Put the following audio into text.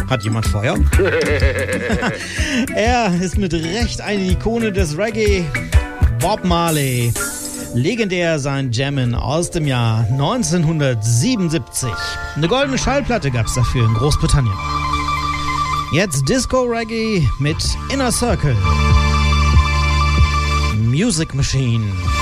Hat jemand Feuer? Er ist mit Recht eine Ikone des Reggae. Bob Marley. Legendär sein Jammin' aus dem Jahr 1977. Eine goldene Schallplatte gab's dafür in Großbritannien. Jetzt Disco Reggae mit Inner Circle. Music Machine.